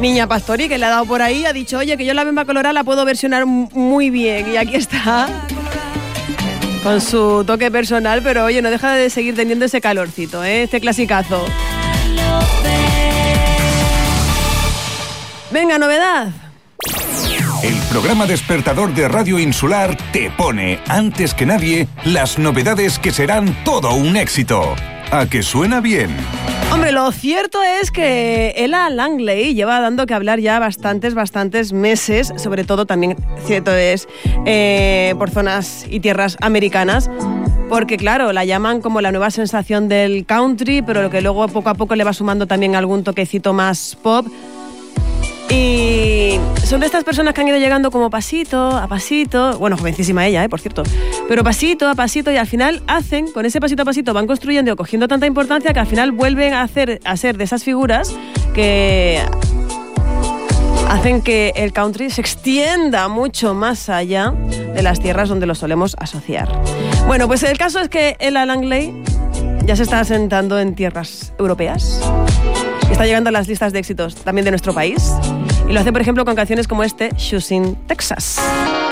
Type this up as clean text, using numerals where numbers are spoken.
Niña Pastori, que le ha dado por ahí, ha dicho, oye, que yo la Bemba Colorada la puedo versionar muy bien. Y aquí está, con su toque personal, pero oye, no deja de seguir teniendo ese calorcito, este clasicazo. Venga, novedad. El programa despertador de Radio Insular te pone, antes que nadie, las novedades que serán todo un éxito. ¿A que suena bien? Hombre, lo cierto es que Ella Langley lleva dando que hablar ya bastantes meses, sobre todo también, cierto es, por zonas y tierras americanas, porque claro, la llaman como la nueva sensación del country, pero lo que luego poco a poco le va sumando también algún toquecito más pop. Y son de estas personas que han ido llegando como pasito a pasito, bueno, jovencísima ella, por cierto, pero pasito a pasito, y al final hacen, con ese pasito a pasito van construyendo y cogiendo tanta importancia que al final vuelven a ser de esas figuras que hacen que el country se extienda mucho más allá de las tierras donde lo solemos asociar. Bueno, pues el caso es que Ella Langley ya se está asentando en tierras europeas. Está llegando a las listas de éxitos también de nuestro país. Y lo hace, por ejemplo, con canciones como Choosing Texas.